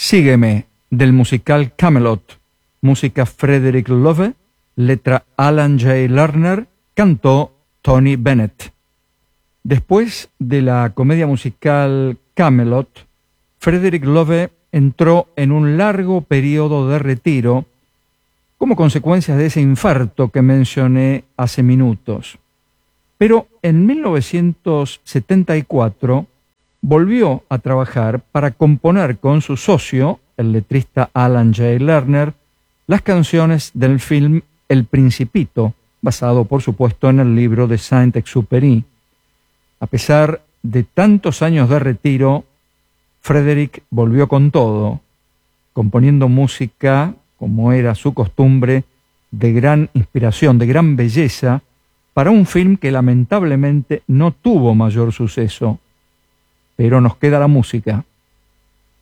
Sígueme, del musical Camelot, música Frederick Loewe, letra Alan J. Lerner, cantó Tony Bennett. Después de la comedia musical Camelot, Frederick Loewe entró en un largo periodo de retiro como consecuencia de ese infarto que mencioné hace minutos. Pero en 1974 volvió a trabajar para componer con su socio, el letrista Alan J. Lerner, las canciones del film El Principito, basado por supuesto en el libro de Saint-Exupéry. A pesar de tantos años de retiro, Frederick volvió con todo, componiendo música, como era su costumbre, de gran inspiración, de gran belleza, para un film que lamentablemente no tuvo mayor suceso. Pero nos queda la música.